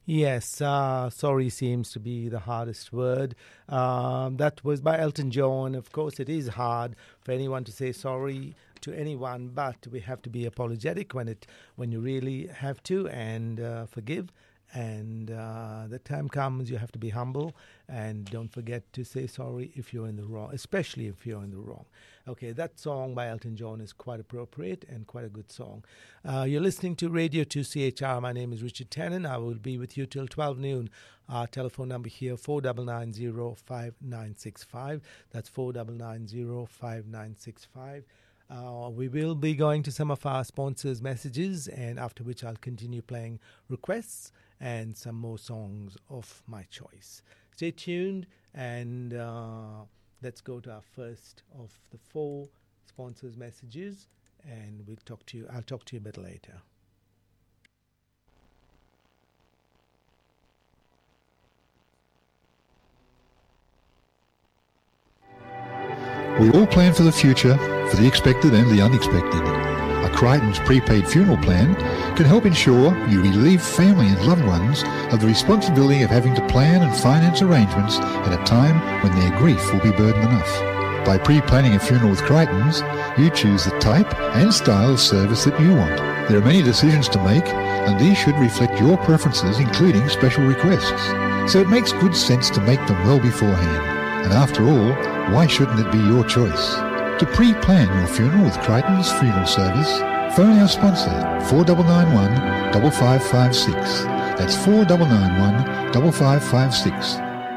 Yes, sorry seems to be the hardest word. That was by Elton John. Of course, it is hard for anyone to say sorry to anyone, but we have to be apologetic when you really have to, and forgive. And the time comes, you have to be humble, and don't forget to say sorry if you're in the wrong, especially if you're in the wrong. Okay, that song by Elton John is quite appropriate and quite a good song. You're listening to Radio 2CHR. My name is Richard Tannen. I will be with you till 12 noon. Our telephone number here, 49905965. That's 49905965. We will be going to some of our sponsors' messages, and after which I'll continue playing requests and some more songs of my choice. Stay tuned, and let's go to our first of the 4 sponsors' messages, and I'll talk to you a bit later. We all plan for the future, for the expected and the unexpected. A Crichton's prepaid funeral plan can help ensure you relieve family and loved ones of the responsibility of having to plan and finance arrangements at a time when their grief will be burden enough. By pre-planning a funeral with Crichton's, you choose the type and style of service that you want. There are many decisions to make, and these should reflect your preferences, including special requests. So it makes good sense to make them well beforehand. And after all, why shouldn't it be your choice? To pre-plan your funeral with Crichton's Funeral Service, phone our sponsor, 4991 5556. That's 4991 5556.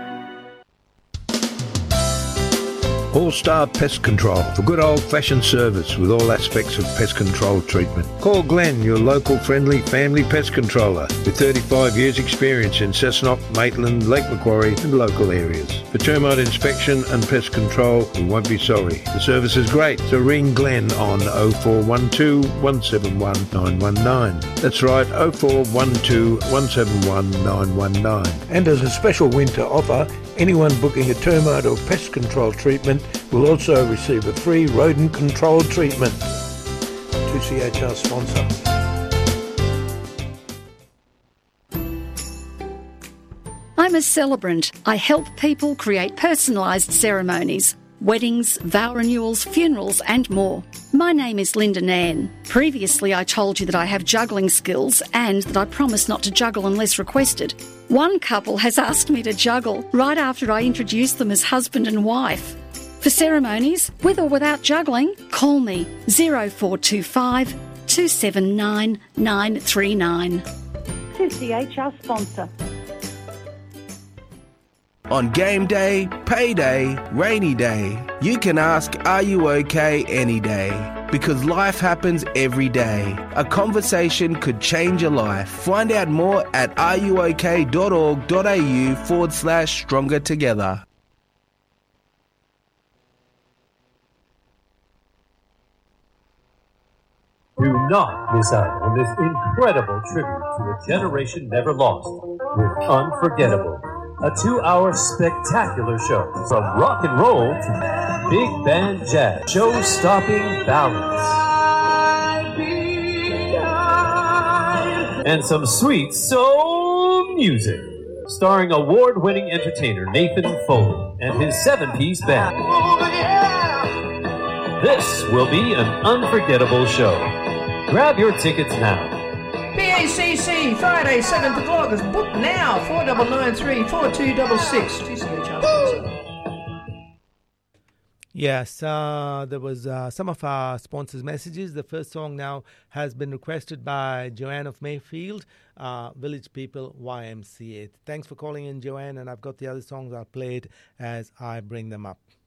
All-Star Pest Control for good old-fashioned service with all aspects of pest control treatment. Call Glenn, your local friendly family pest controller with 35 years experience in Cessnock, Maitland, Lake Macquarie and local areas. For termite inspection and pest control, you won't be sorry. The service is great, so ring Glenn on 0412 171 919. That's right, 0412 171 919. And as a special winter offer, anyone booking a termite or pest control treatment will also receive a free rodent control treatment. 2CHR sponsor. I'm a celebrant. I help people create personalised ceremonies, weddings, vow renewals, funerals and more. My name is Linda Nairn. Previously I told you that I have juggling skills and that I promise not to juggle unless requested. One couple has asked me to juggle right after I introduced them as husband and wife. For ceremonies, with or without juggling, call me 0425 279 939. 2CHR sponsor. On game day, payday, rainy day, you can ask, are you okay any day? Because life happens every day. A conversation could change your life. Find out more at ruok.org.au/stronger together. Do not miss out on this incredible tribute to a generation never lost with Unforgettable. A 2-hour spectacular show from rock and roll to big band jazz, show-stopping ballads, and some sweet soul music. Starring award-winning entertainer Nathan Foley and his 7-piece band. This will be an unforgettable show. Grab your tickets now. PACC, Friday, 7th of August. Book now, 4993-4266. Yes, there was some of our sponsors' messages. The first song now has been requested by Joanne of Mayfield, Village People YMCA. Thanks for calling in, Joanne, and I've got the other songs. I'll play it as I bring them up.